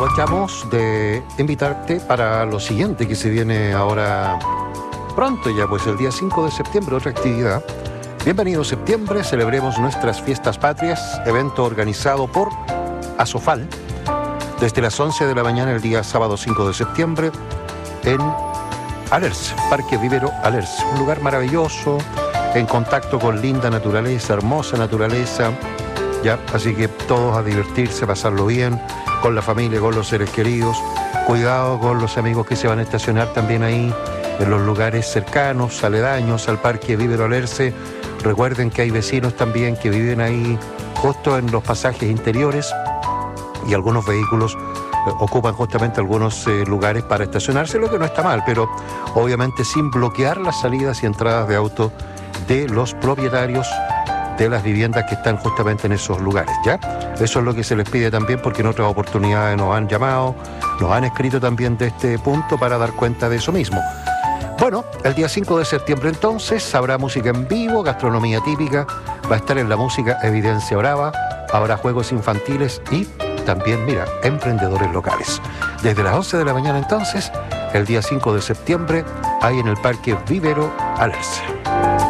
aprovechamos de invitarte para lo siguiente que se viene ahora pronto ya, pues el día 5 de septiembre, otra actividad. Bienvenido septiembre, celebremos nuestras fiestas patrias, evento organizado por Asofal, desde las 11 de la mañana el día sábado 5 de septiembre en Alerce, Parque Vivero Alerce, un lugar maravilloso, en contacto con linda naturaleza, hermosa naturaleza, ya, así que todos a divertirse, pasarlo bien, con la familia, con los seres queridos, cuidado con los amigos que se van a estacionar también ahí, en los lugares cercanos, aledaños al Parque Vivero Alerce. Recuerden que hay vecinos también que viven ahí justo en los pasajes interiores y algunos vehículos ocupan justamente algunos lugares para estacionarse, lo que no está mal, pero obviamente sin bloquear las salidas y entradas de auto de los propietarios de las viviendas que están justamente en esos lugares, ¿ya? Eso es lo que se les pide también, porque en otras oportunidades nos han llamado, nos han escrito también de este punto para dar cuenta de eso mismo. Bueno, el día 5 de septiembre entonces habrá música en vivo, gastronomía típica, va a estar en la música Evidencia Brava, habrá juegos infantiles y también, mira, emprendedores locales. Desde las 11 de la mañana entonces, el día 5 de septiembre, ahí en el Parque Vivero Alerce.